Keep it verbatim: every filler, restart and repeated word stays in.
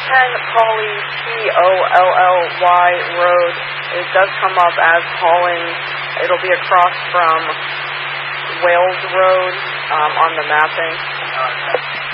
ten Polly, P O L L Y Road. It does come up as Holland. It'll be across from Wales Road um, on the mapping.